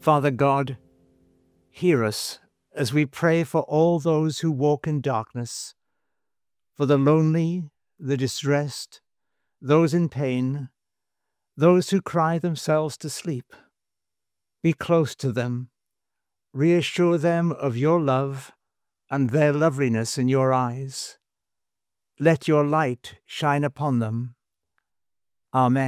Father God, hear us as we pray for all those who walk in darkness, for the lonely, the distressed, those in pain, those who cry themselves to sleep. Be close to them, reassure them of your love and their loveliness in your eyes. Let your light shine upon them. Amen.